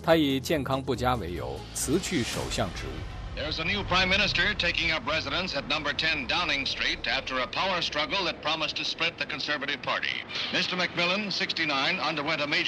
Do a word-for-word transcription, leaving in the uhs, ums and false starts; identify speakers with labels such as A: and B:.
A: 他以健康不佳为由辞去首相职务。
B: There's a new prime minister taking up residence at number ten Downing Street after a power struggle that promised to split the Conservative Party. Mister Macmillan, sixty-nine, underwent a major